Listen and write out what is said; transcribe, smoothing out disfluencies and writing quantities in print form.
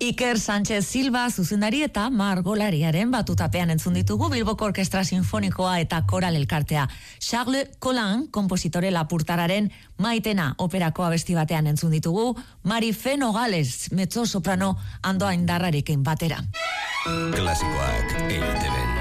Iker Sánchez Silva zuzendari eta margolariaren batutapean entzun ditugu Bilboko Orkestra Sinfonikoa eta Koral Elkartea. Charles Collin, kompositore lapurtararen Maitena operako abesti batean entzun ditugu Marife Nogales, mezzo soprano Andoa Indarrarekin batera. Klasikoak EITB.